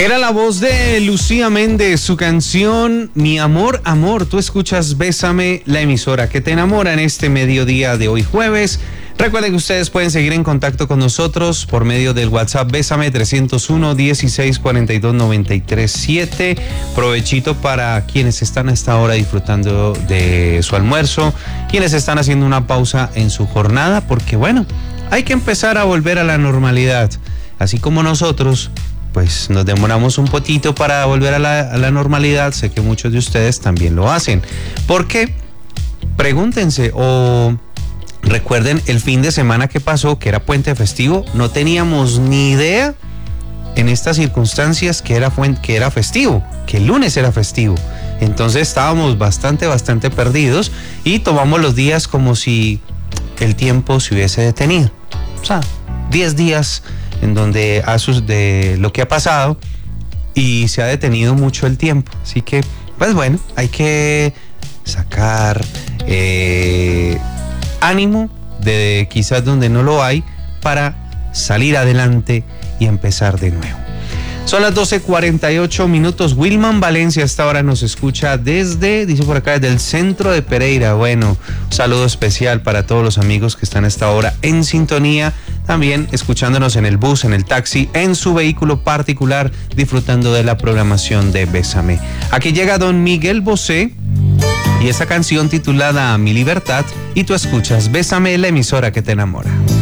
Era la voz de Lucía Méndez, su canción Mi Amor, Amor. Tú escuchas Bésame, la emisora que te enamora en este mediodía de hoy jueves. Recuerden que ustedes pueden seguir en contacto con nosotros por medio del WhatsApp Bésame 301-1642-937. Provechito para quienes están a esta hora disfrutando de su almuerzo, quienes están haciendo una pausa en su jornada, porque bueno, hay que empezar a volver a la normalidad. Así como nosotros, pues nos demoramos un poquito para volver a la normalidad. Sé que muchos de ustedes también lo hacen. ¿Por qué? Pregúntense o recuerden el fin de semana que pasó, que era puente festivo. No teníamos ni idea en estas circunstancias que era festivo, que el lunes era festivo. Entonces estábamos bastante perdidos y tomamos los días como si el tiempo se hubiese detenido. O sea, 10 días en donde de lo que ha pasado y se ha detenido mucho el tiempo. Así que, pues bueno, hay que sacar ánimo de quizás donde no lo hay para salir adelante y empezar de nuevo. Son las 12:48. Wilman Valencia hasta ahora nos escucha dice por acá, desde el centro de Pereira. Bueno, un saludo especial para todos los amigos que están a esta hora en sintonía, también escuchándonos en el bus, en el taxi, en su vehículo particular, disfrutando de la programación de Bésame. Aquí llega don Miguel Bosé y esa canción titulada Mi Libertad, y tú escuchas Bésame, la emisora que te enamora.